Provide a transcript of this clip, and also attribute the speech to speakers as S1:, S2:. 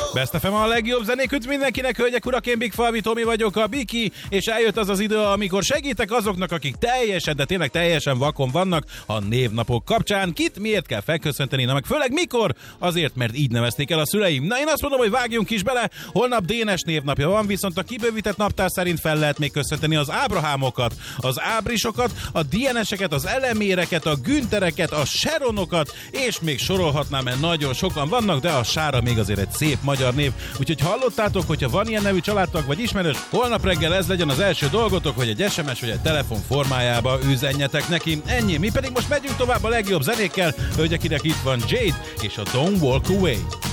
S1: Best FM a legjobb zenék mindenkinek, hölgyek, urak, én Big Falvi Tomi vagyok, a Biki, és eljött az az idő, amikor segítek azoknak, akik teljesen, de tényleg teljesen vakon vannak a névnapok kapcsán. Kit miért kell felköszönteni, na meg főleg mikor? Azért, mert így nevezték el a szüleim. Na, én azt mondom, hogy vágjunk is bele, holnap Dénes névnapja van, viszont a kibővített naptár szerint fel lehet még köszönteni az Ábrahámokat, az Ábrisokat, a Dieneseket, az Eleméreket, a Güntereket, a Sharonokat, és még sorolhatnám, mert nagyon sokan vannak, de a Sára még azért egy szép magyar név. Úgyhogy hallottátok, hogyha van ilyen nevű családtag vagy ismerős, holnap reggel ez legyen az első dolgotok, hogy egy SMS vagy egy telefon formájába üzenjetek neki. Ennyi, mi pedig most megyünk tovább a legjobb zenékkel, hölgyek, itt van Jade és a Don't Walk Away.